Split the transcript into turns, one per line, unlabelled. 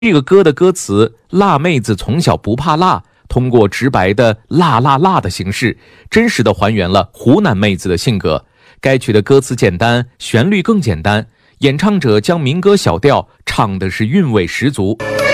这个歌的歌词“辣妹子从小不怕辣”，通过直白的“辣辣辣”的形式，真实的还原了湖南妹子的性格。该曲的歌词简单，旋律更简单，演唱者将民歌小调唱的是韵味十足。